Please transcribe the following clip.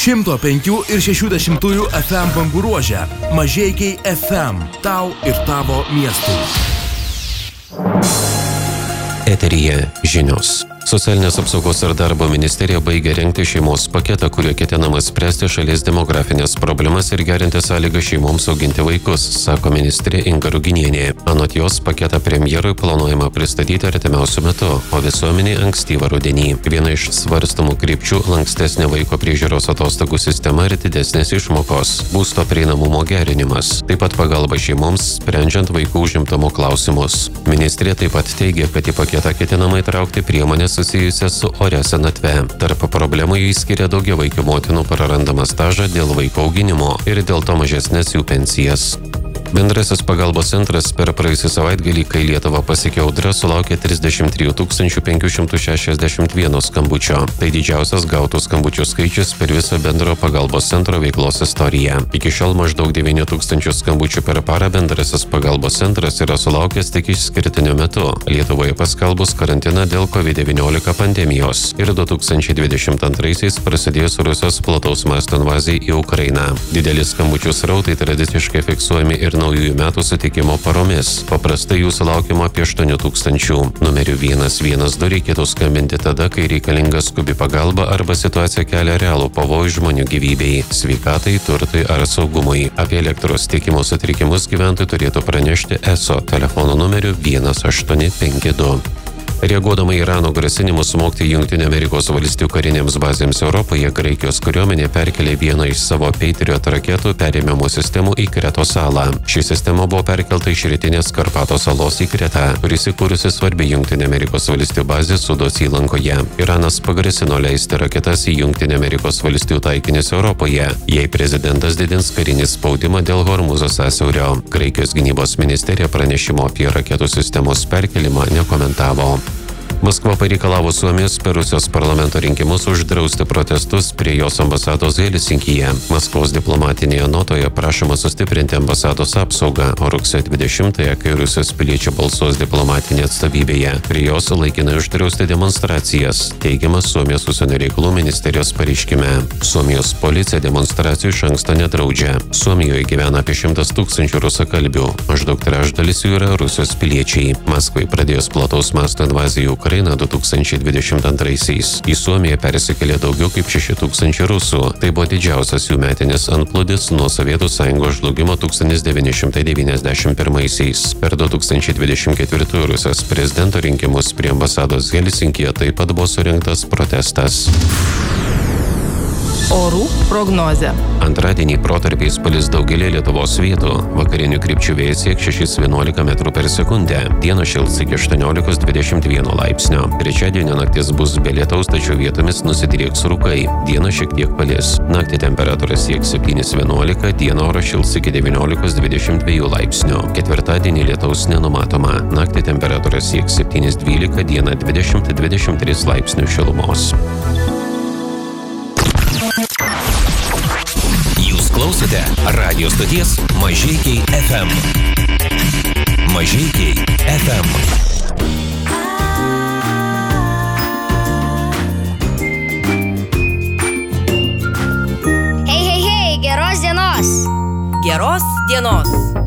105 ir 60 FM bangų ruože. Mažeikiai FM. Tau ir tavo miestui. Eteryje žinios. Socialinės apsaugos ir darbo ministerija baigė rengti šeimos paketą, kuriuo ketinama spręsti šalies demografinės problemas ir gerinti sąlygas šeimoms auginti vaikus, sako ministrė Inga Ruginienė. Anot jos, paketą premjerui planuojama pristatyti artimiausiu metu, o visuomeniai ankstyvą rudenį. Viena iš svarstomų krypčių – lankstesnė vaiko priežiūros atostogų sistema ir didesnės išmokos, būsto prieinamumo gerinimas, taip pat pagalba šeimoms, sprendžiant vaikų užimtumo klausimus. Ministrė taip pat teigia, kad į paketą ketinama įtraukti priemonės susijusią su oria senatve. Tarp problemų jį skiria daugiavaikių motinų prarandamą stažą dėl vaiko auginimo ir dėl to mažesnės jų pensijas. Bendrasis pagalbos centras per praėjusį savaitgalį, kai Lietuvą pasiekė audra, sulaukė 33 561 skambučio. Tai didžiausias gautų skambučių skaičius per visą bendro pagalbos centro veiklos istoriją. Iki šiol maždaug 9 000 skambučių per parą bendrasis pagalbos centras yra sulaukęs tik išskirtiniu metu. Lietuvoje paskelbus karantiną dėl COVID-19 pandemijos ir 2022 prasidėjus Rusijos plataus masto invazijai į Ukrainą. Didelis skambučių srautai tradiciškai fiksuojami ir naujųjų metų sutikimo paromis. Paprastai jų sulaukiama apie 8 000. Numeriu 112 reikėtų skambinti tada, kai reikalinga skubi pagalba arba situacija kelia realų pavojų žmonių gyvybei, sveikatai, turtui ar saugumui. Apie elektros tiekimo sutrikimus gyventojai turėtų pranešti ESO telefonu numeriu 1852. Reaguodama į Irano grasinimus smogti Jungtinių Amerikos valstijų karinėms bazėms Europoje, Graikijos kariuomenė perkelė vieną iš savo Patriot raketų perėmimo sistemų į Kretos salą. Ši sistema buvo perkelta iš rytinės Karpato salos į Kretą, kuris įkūrusi svarbi Jungtinių Amerikos valstijų bazė Sudos įlankoje. Iranas pagrasino leisti raketas į Jungtinių Amerikos valstijų taikinius Europoje, jei prezidentas didins karinį spaudimą dėl Hormuzo sąsiaurio. Graikijos gynybos ministerija pranešimo apie raketų sistemos perkelimą nekomentavo. Maskva pareikalavo Suomijos per Rusijos parlamento rinkimus uždrausti protestus prie jos ambasados Helsinkyje. Maskvos diplomatinėje notoje prašoma sustiprinti ambasados apsaugą, o rugsėjo 20-ąją, kai Rusijos piliečiai balsuos diplomatinėje atstovybėje, prie jos laikinai uždrausti demonstracijas, teigiama Suomijos užsienio reikalų ministerijos pareiškime. Suomijos policija demonstracijų iš anksto nedraudžia. Suomijoje gyvena apie 100 000 rusakalbių, maždaug trečdalis jų yra Rusijos piliečiai. Maskvai pradėjus plataus masto invaziją į Ukrainą 2022-aisiais. Į Suomiją persikėlė daugiau kaip 6 000 rusų. Tai buvo didžiausias jų metinis antplūdis nuo Sovietų Sąjungos žlugimo 1991-aisiais. Per 2024 Rusijos prezidento rinkimus prie ambasados Helsinkyje taip pat buvo surengtas protestas. Orų prognozė. Antradienį protarpiais palis daugelį Lietuvos vietų. Vakarinių krypčių vėjas sieks 6–11 metrų per sekundę. Dieną šils iki 18–21 laipsnio. Trečiadienio naktis bus be lietaus, tačiau vietomis nusidrieks rūkai. Dieną šiek tiek palis. Naktį temperatūra sieks 7–11, dieną oras šils iki 19–22 laipsnio. Ketvirtadienį lietaus nenumatoma. Naktį temperatūra sieks 7–12, dieną 20–23 laipsnių šilumos. Jūs klausote radio stoties Mažeikiai FM. Mažeikiai FM. Hei, geros dienos! Geros dienos.